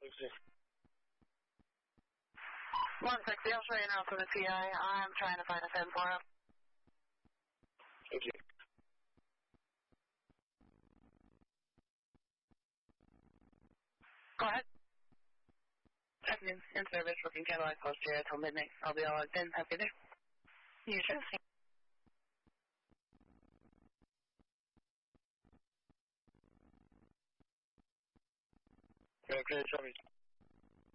160, I'll show you now from the TI. I'm trying to find a 10 for him. Thank you. Go ahead. Afternoon. In service, working Cadillac Post here until midnight. I'll be all logged in. Have a good day. You too. Okay,